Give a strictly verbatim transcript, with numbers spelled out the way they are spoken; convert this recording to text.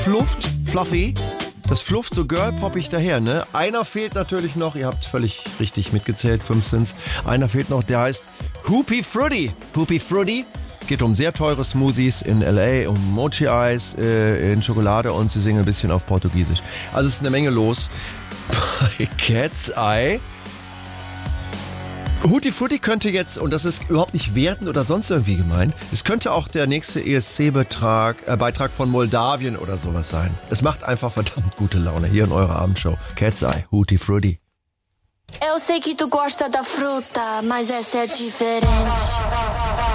Flufft, Fluffy. Das flufft so girl-poppig daher, ne? Einer fehlt natürlich noch, ihr habt völlig richtig mitgezählt, fünf sind's. Einer fehlt noch, der heißt Hoopi Fruity. Hoopi Fruity. Es geht um sehr teure Smoothies in L A, um Mochi-Eis äh, in Schokolade und sie singen ein bisschen auf Portugiesisch. Also es ist eine Menge los bei Cat's Eye. Hoopi Fruity könnte jetzt, und das ist überhaupt nicht wertend oder sonst irgendwie gemeint, es könnte auch der nächste E S C-Beitrag äh, Beitrag von Moldawien oder sowas sein. Es macht einfach verdammt gute Laune hier in eurer Abendshow. Cat's Eye, Hoopi Fruity. Eu sei que tu gosta da fruta, mas essa é diferente.